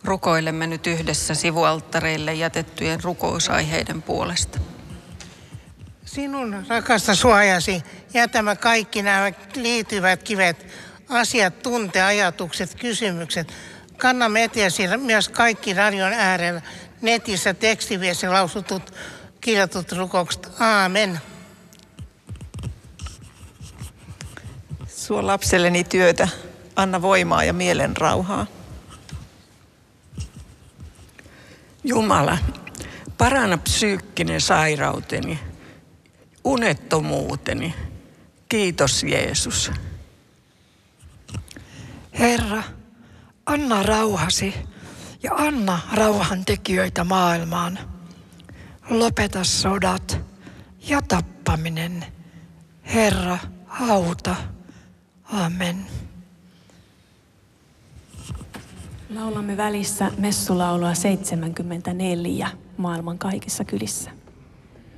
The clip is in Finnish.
Rukoilemme nyt yhdessä sivualttareille jätettyjen rukousaiheiden puolesta. Sinun rakasta suojasi jätämä kaikki nämä liittyvät kivet, asiat, ajatukset, kysymykset. Kannamme eteesi myös kaikki radion äärellä, netissä tekstiviestissä lausutut, kirjoitut rukoukset. Aamen. Suo lapselleni työtä, anna voimaa ja mielen rauhaa. Jumala, paranna psyykkinen sairauteni, unettomuuteni. Kiitos Jeesus. Herra, anna rauhasi ja anna rauhantekijöitä maailmaan. Lopeta sodat ja tappaminen. Herra, auta. Amen. Laulamme välissä messulaulua 74 maailman kaikissa kylissä.